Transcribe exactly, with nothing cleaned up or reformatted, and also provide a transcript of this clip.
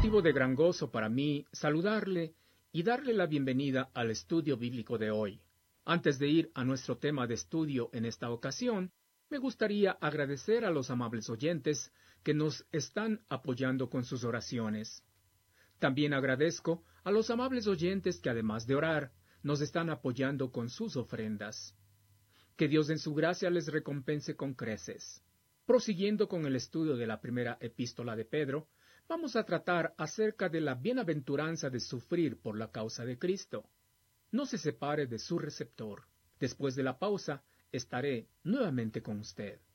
motivo de gran gozo para mí saludarle y darle la bienvenida al estudio bíblico de hoy. Antes de ir a nuestro tema de estudio en esta ocasión, me gustaría agradecer a los amables oyentes que nos están apoyando con sus oraciones. También agradezco a los amables oyentes que, además de orar, nos están apoyando con sus ofrendas. Que Dios en su gracia les recompense con creces. Prosiguiendo con el estudio de la primera epístola de Pedro, vamos a tratar acerca de la bienaventuranza de sufrir por la causa de Cristo. No se separe de su receptor. Después de la pausa, estaré nuevamente con usted.